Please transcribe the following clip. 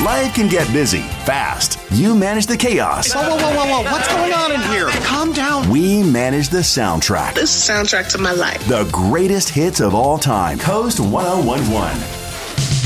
Life can get busy fast. You manage the chaos. Whoa. What's going on in here? Calm down. We manage the soundtrack. This is the soundtrack to my life. The greatest hits of all time. Coast 1011.